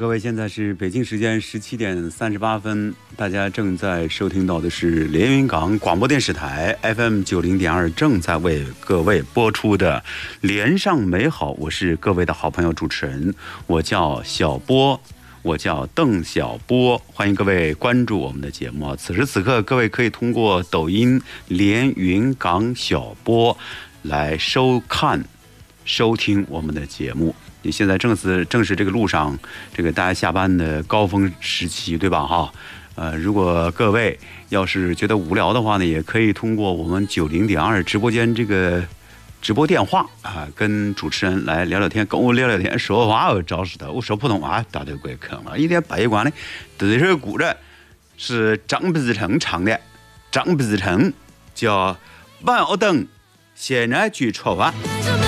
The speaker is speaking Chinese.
各位，现在是北京时间17点38分，大家正在收听到的是连云港广播电视台 FM90.2正在为各位播出的连上美好，我是各位的好朋友主持人，我叫小波，我叫邓小波，欢迎各位关注我们的节目。此时此刻，各位可以通过抖音连云港小波来收看收听我们的节目。你现在正是这个路上，这个大家下班的高峰时期，对吧？哈，如果各位要是觉得无聊的话呢，也可以通过我们90.2直播间这个直播电话啊，跟主持人来聊聊天，跟我聊聊天，说话我找死的，我说普通话大家怪坑了。一点白关的，这首歌呢是张碧晨唱的，张碧晨叫万奥登，现在去吃饭。